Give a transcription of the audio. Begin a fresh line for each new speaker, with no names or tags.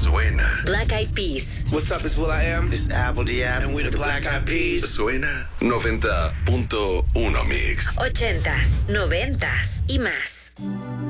Suena.
Black Eyed Peas.
What's up, it's will.i.am.
It's Apple D.App.
And we're the Black Eyed Peas.
Suena 90.1 Mix.
80s, 90s y más.